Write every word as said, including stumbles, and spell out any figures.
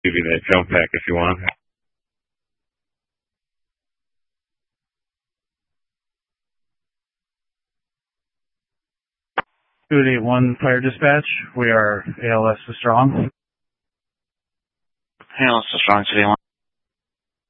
Give you that jump pack if you want. two eight eight one Fire Dispatch. We are A L S to Strong. A L S to Strong, City one.